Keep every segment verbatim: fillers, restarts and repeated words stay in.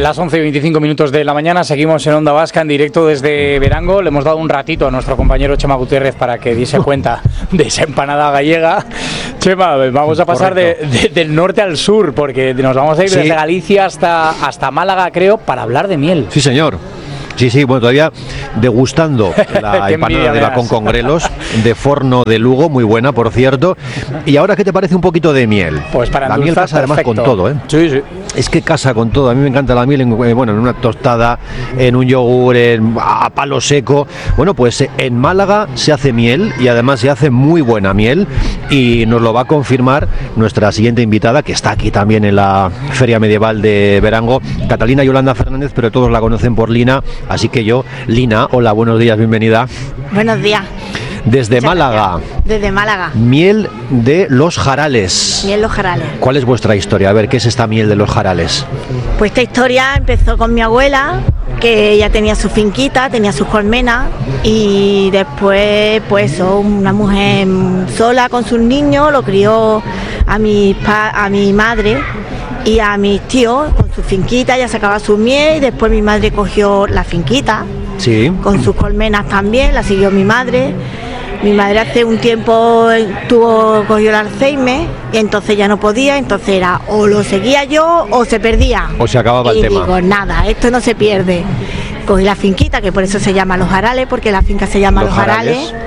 Las once y veinticinco minutos de la mañana, seguimos en Onda Vasca en directo desde Verango. Le hemos dado un ratito a nuestro compañero Chema Gutiérrez para que diese cuenta de esa empanada gallega. Chema, vamos a pasar de, de, del norte al sur, porque nos vamos a ir sí. desde Galicia hasta, hasta Málaga, creo, para hablar de miel. Sí, señor. Sí, sí, bueno, todavía degustando la empanada de Bacón con grelos, de Forno de Lugo, muy buena, por cierto. Y ahora, ¿qué te parece un poquito de miel? Pues para la miel casa además con todo, ¿eh? Sí, sí. Es que casa con todo. A mí me encanta la miel, en, bueno, en una tostada, en un yogur, en, a palo seco. Bueno, pues en Málaga se hace miel y además se hace muy buena miel, y nos lo va a confirmar nuestra siguiente invitada, que está aquí también en la Feria Medieval de Verango, Catalina Yolanda Fernández, pero todos la conocen por Lina. Así que yo, Lina, hola, buenos días, bienvenida. Buenos días. Desde Muchas Málaga. Gracias. Desde Málaga. Miel de los Jarales. Miel Los Jarales. ¿Cuál es vuestra historia? A ver, ¿qué es esta miel de los Jarales? Pues esta historia empezó con mi abuela, que ella tenía su finquita, tenía sus colmenas, y después, pues, una mujer sola con sus niños, lo crió a mi, pa- a mi madre y a mis tíos con su finquita. Ella sacaba su miel y después mi madre cogió la finquita, sí, con sus colmenas también, la siguió mi madre. Mi madre hace un tiempo tuvo, cogió el Alzheimer y entonces ya no podía, entonces era o lo seguía yo o se perdía. O se acababa y el tema. Y digo, nada, esto no se pierde. Cogí la finquita, que por eso se llama Los Jarales, porque la finca se llama Los, Los Jarales. Jarales.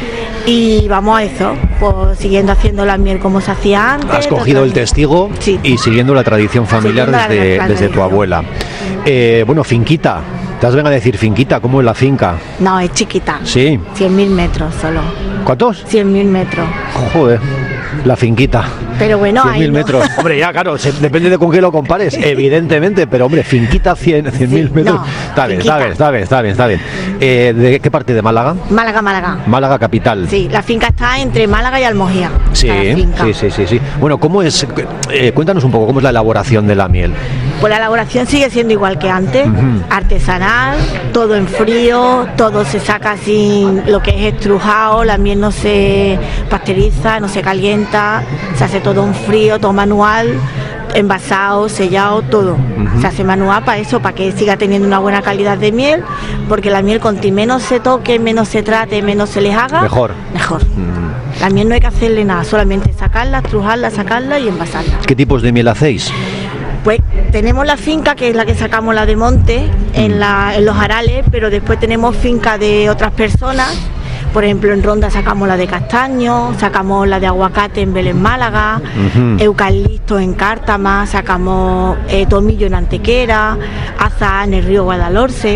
Y vamos a eso, pues siguiendo haciendo la miel como se hacía antes. Has cogido el testigo, sí, y siguiendo la tradición familiar desde, la desde tu abuela. Eh, bueno, finquita, te has venido a decir finquita, ¿cómo es la finca? No, es chiquita. Sí. cien mil metros solo. ¿Cuántos? cien mil metros. Joder, la finquita. Pero bueno, cien mil no. metros. Hombre, ya, claro, se, depende de con qué lo compares, evidentemente, pero hombre, finquita cien mil sí, metros. No, está, bien, está bien, está bien, está bien, está bien. Eh, ¿De qué parte de Málaga? Málaga, Málaga. Málaga capital. Sí, la finca está entre Málaga y Almojía. Sí, sí, sí, sí, sí. Bueno, ¿cómo es? Eh, cuéntanos un poco, ¿cómo es la elaboración de la miel? Pues la elaboración sigue siendo igual que antes, uh-huh. artesanal, todo en frío, todo se saca sin lo que es estrujado, la miel no se pasteuriza, no se calienta, se hace todo en frío, todo manual, envasado, sellado, todo. Uh-huh. Se hace manual para eso, para que siga teniendo una buena calidad de miel, porque la miel cuanto menos se toque, menos se trate, menos se les haga, mejor. Mejor. Uh-huh. La miel no hay que hacerle nada, solamente sacarla, estrujarla, sacarla y envasarla. ¿Qué tipos de miel hacéis? Pues tenemos la finca, que es la que sacamos, la de monte, en, la, en Los Jarales, pero después tenemos finca de otras personas. Por ejemplo, en Ronda sacamos la de castaño, sacamos la de aguacate en Belén, Málaga, uh-huh. eucalipto en Cártama, sacamos eh, tomillo en Antequera, azahar en el río Guadalhorce.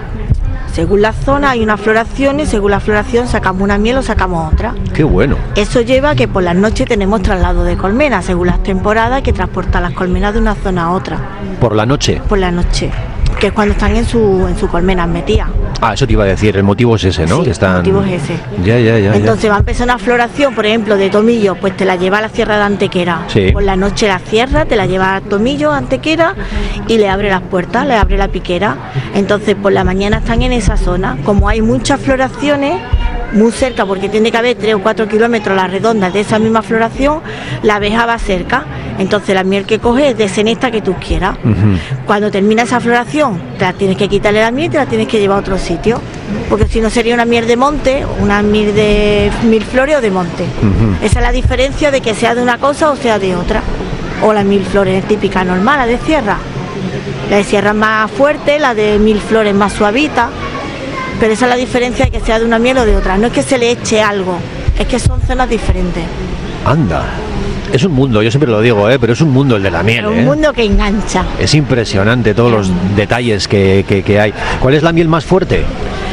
Según la zona hay una floración y según la floración sacamos una miel o sacamos otra. ¡Qué bueno! Eso lleva que por las noches tenemos traslado de colmenas. Según las temporadas hay que transportar las colmenas de una zona a otra. ¿Por la noche? Por la noche, que es cuando están en su en su colmenas metidas. Ah, eso te iba a decir, el motivo es ese, ¿no? Sí, que están... el motivo es ese. Ya, ya, ya. Entonces ya. va a empezar una floración, por ejemplo, de tomillo, pues te la lleva a la Sierra de Antequera. Sí. Por la noche la cierra, te la lleva a tomillo, a Antequera, y le abre las puertas, le abre la piquera. Entonces por la mañana están en esa zona. Como hay muchas floraciones muy cerca, porque tiene que haber tres o cuatro kilómetros las redondas de esa misma floración, la abeja va cerca. Entonces la miel que coges es de cenesta que tú quieras. Uh-huh. Cuando termina esa floración, te la tienes que quitarle la miel y te la tienes que llevar a otro sitio, porque si no sería una miel de monte, una miel de mil flores o de monte. Uh-huh. Esa es la diferencia de que sea de una cosa o sea de otra. O la mil flores típica normal, la de sierra. La de sierra es más fuerte, la de mil flores más suavita, pero esa es la diferencia de que sea de una miel o de otra. No es que se le eche algo, es que son zonas diferentes. Anda. Es un mundo, yo siempre lo digo, ¿eh? Pero es un mundo el de la miel. Es un ¿eh? mundo que engancha. Es impresionante todos los detalles que, que, que hay. ¿Cuál es la miel más fuerte?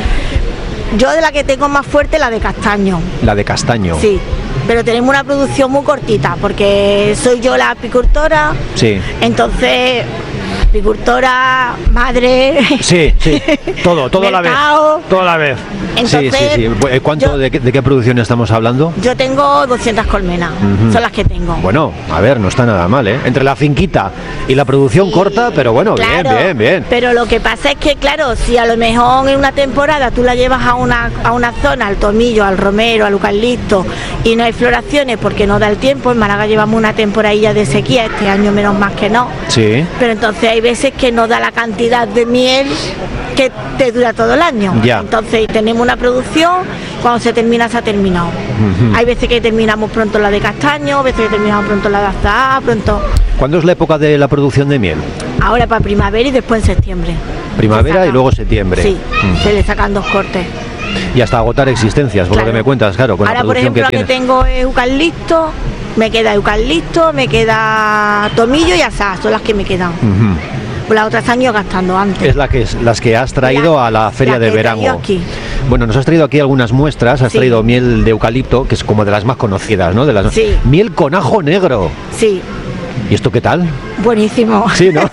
Yo de la que tengo más fuerte, la de castaño. La de castaño. Sí, pero tenemos una producción muy cortita, porque soy yo la apicultora. Sí. Entonces... apicultora, madre... Sí, sí, todo, todo a la vez. Todo a la vez. Entonces, sí, sí, sí. ¿Cuánto, yo, de, qué, ¿De qué producción estamos hablando? Yo tengo doscientas colmenas, uh-huh. son las que tengo. Bueno, a ver, no está nada mal, ¿eh? Entre la finquita y la producción sí, corta, pero bueno, claro, bien, bien, bien. Pero lo que pasa es que, claro, si a lo mejor en una temporada tú la llevas a una, a una zona, al tomillo, al romero, al eucalipto, y, no hay floraciones porque no da el tiempo. En Málaga llevamos una temporadilla de sequía, este año menos más que no. Sí. Pero entonces hay veces que no da la cantidad de miel que te dura todo el año. Ya. Entonces tenemos una producción, cuando se termina, se ha terminado. Uh-huh. Hay veces que terminamos pronto la de castaño, veces que terminamos pronto la de azahar, pronto... ¿Cuándo es la época de la producción de miel? Ahora para primavera y después en septiembre. Primavera y luego septiembre. Sí, mm. se le sacan dos cortes. Y hasta agotar existencias, por claro. lo que me cuentas, claro, con ahora, la producción por ejemplo, que, que tengo eucalipto, me queda eucalipto, me queda tomillo y azahar, son las que me quedan. Uh-huh. Pues las otras han ido gastando antes. Es la que es, las que has traído la, a la feria la de Verango. Aquí. Bueno, nos has traído aquí algunas muestras, has sí. traído miel de eucalipto, que es como de las más conocidas, ¿no? De las... Sí. Miel con ajo negro. Sí. ¿Y esto qué tal? Buenísimo. Sí, ¿no?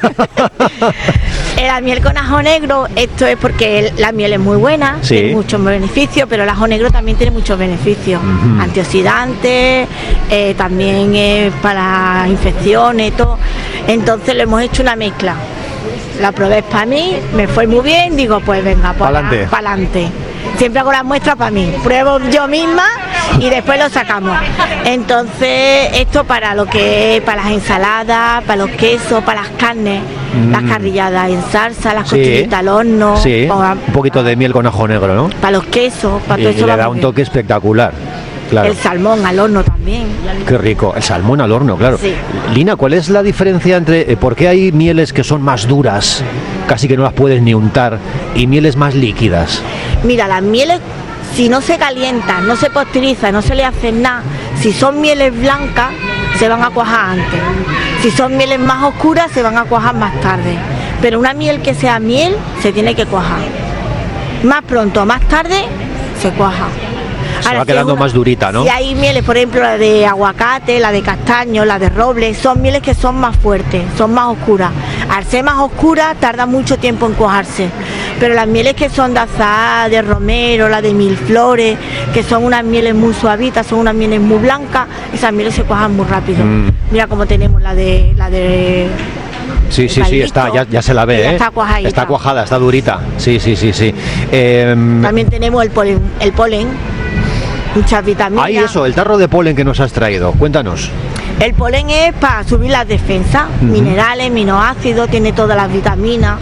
La miel con ajo negro, esto es porque la miel es muy buena, sí. tiene muchos beneficios, pero el ajo negro también tiene muchos beneficios, uh-huh. antioxidantes, eh, también es para infecciones, todo. Entonces le hemos hecho una mezcla. La probé para mí, me fue muy bien, digo, pues venga, para adelante. Siempre hago las muestras para mí, pruebo yo misma y después lo sacamos. Entonces, esto para lo que es, para las ensaladas, para los quesos, para las carnes, mm. las carrilladas en salsa, las sí. costillitas al horno. Sí, para, un poquito de miel con ajo negro, ¿no? Para los quesos, para y, todo eso. Y le da un toque espectacular. Claro. El salmón al horno también. Qué rico, el salmón al horno, claro. Sí. Lina, ¿cuál es la diferencia entre, eh, por qué hay mieles que son más duras, casi que no las puedes ni untar, y mieles más líquidas? Mira, las mieles, si no se calientan, no se pasteurizan, no se le hace nada, si son mieles blancas, se van a cuajar antes. Si son mieles más oscuras, se van a cuajar más tarde. Pero una miel que sea miel, se tiene que cuajar. Más pronto o más tarde, se cuaja. Se Ahora, va quedando una, más durita, ¿no? Si hay mieles, por ejemplo, la de aguacate, la de castaño, la de roble, son mieles que son más fuertes, son más oscuras. Al ser más oscuras, tarda mucho tiempo en cuajarse. Pero las mieles que son de azahar, de romero, la de mil flores, que son unas mieles muy suavitas, son unas mieles muy blancas, esas mieles se cuajan muy rápido. Mm. Mira cómo tenemos la de... La de Sí, sí, sí, está, ya, ya se la ve, ¿eh? Está cuajadita. Está cuajada, está durita. Sí, sí, sí, sí. Eh, También tenemos el polen, el polen. Muchas vitaminas. Ahí eso, el tarro de polen que nos has traído, cuéntanos. El polen es para subir las defensas, uh-huh. minerales, aminoácidos, tiene todas las vitaminas.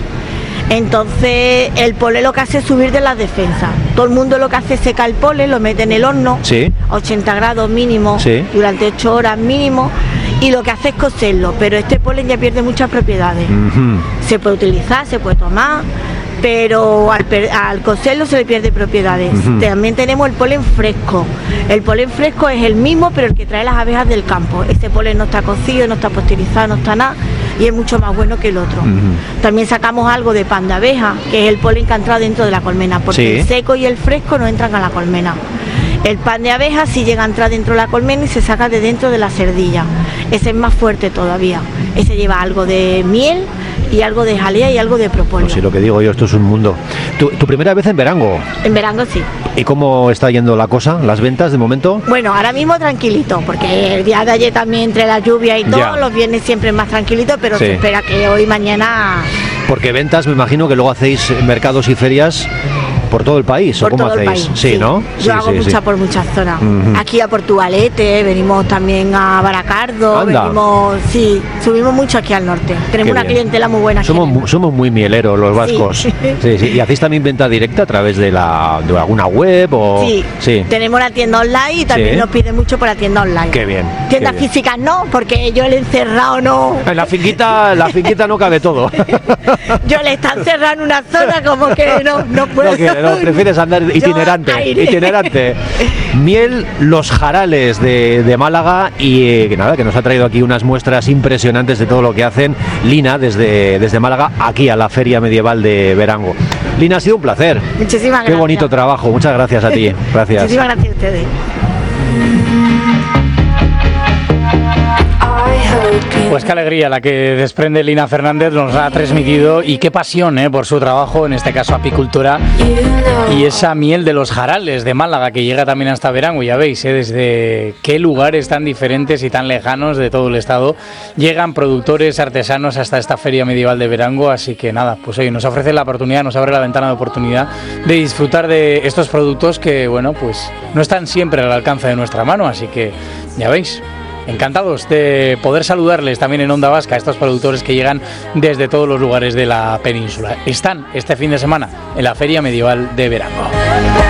Entonces el polen lo que hace es subir de las defensas. Todo el mundo lo que hace es secar el polen, lo mete en el horno, sí. ochenta grados mínimo, sí. durante ocho horas mínimo, y lo que hace es cocerlo, pero este polen ya pierde muchas propiedades. Uh-huh. Se puede utilizar, se puede tomar, pero al, per- al cocerlo se le pierde propiedades. Uh-huh. También tenemos el polen fresco. El polen fresco es el mismo, pero el que trae las abejas del campo. Este polen no está cocido, no está pasteurizado, no está nada, y es mucho más bueno que el otro. Uh-huh. También sacamos algo de pan de abeja, que es el polen que ha entrado dentro de la colmena, porque sí. el seco y el fresco no entran a la colmena. El pan de abeja sí llega a entrar dentro de la colmena y se saca de dentro de la cerdilla. Ese es más fuerte todavía. Ese lleva algo de miel y algo de jalea y algo de propóleo. Pues sí, lo que digo yo, esto es un mundo. ¿Tu, tu primera vez en Verango? En Verango sí. ¿Y cómo está yendo la cosa, las ventas de momento? Bueno, ahora mismo tranquilito, porque el día de ayer también entre la lluvia y todo, ya. los viernes siempre más tranquilito, pero sí. se espera que hoy, mañana... Porque ventas, me imagino que luego hacéis mercados y ferias por todo el país, por ¿o cómo todo hacéis? El país, sí, sí, ¿no? Yo sí, hago sí, mucha sí. por muchas zonas. Uh-huh. Aquí a Portugalete, venimos también a Baracardo, Anda. venimos, sí, subimos mucho aquí al norte. Tenemos Qué una bien. clientela muy buena. Somos, mu- somos muy mieleros los vascos. Sí. Sí, sí. ¿Y hacéis también venta directa a través de la de alguna web o? Sí. sí. Tenemos la tienda online y también sí. nos piden mucho por la tienda online. Qué bien. Tiendas qué bien. físicas no, porque yo el encerrado no. En la finquita, la finquita no cabe todo. Yo le están cerrando una zona como que no, no puedo. No, que no, prefieres andar itinerante. Itinerante. Miel Los Jarales de, de Málaga y eh, que nada, que nos ha traído aquí unas muestras impresionantes de todo lo que hacen Lina desde, desde Málaga aquí a la Feria Medieval de Verango. Lina, ha sido un placer. Muchísimas gracias. Qué bonito trabajo, muchas gracias a ti. Gracias. Muchísimas gracias a ustedes. Pues qué alegría la que desprende Lina Fernández, nos ha transmitido, y qué pasión ¿eh? por su trabajo, en este caso apicultura, y esa miel de los jarales de Málaga que llega también hasta Verango. Ya veis ¿eh? desde qué lugares tan diferentes y tan lejanos de todo el estado llegan productores artesanos hasta esta feria medieval de Verango. Así que nada, pues hoy nos ofrece la oportunidad, nos abre la ventana de oportunidad de disfrutar de estos productos que, bueno, pues no están siempre al alcance de nuestra mano. Así que ya veis, encantados de poder saludarles también en Onda Vasca a estos productores que llegan desde todos los lugares de la península. Están este fin de semana en la Feria Medieval de Verango.